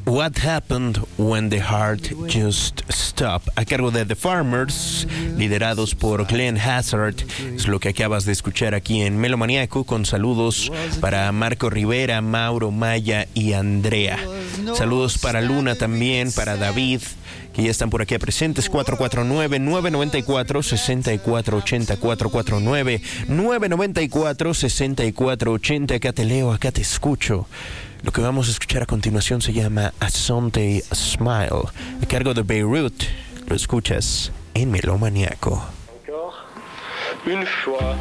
What Happened When the Heart Just Stopped, a cargo de The Farmers, liderados por Glenn Hazzard. Es lo que acabas de escuchar aquí en Melomaniaco, con saludos para Marco Rivera, Mauro Maya y Andrea. Saludos para Luna también, para David, que ya están por aquí presentes. 449-994-6480, 449-994-6480. Acá te leo, acá te escucho. Lo que vamos a escuchar a continuación se llama A Sunday Smile, a cargo de Beirut. Lo escuchas en Melomaniaco. Une fois,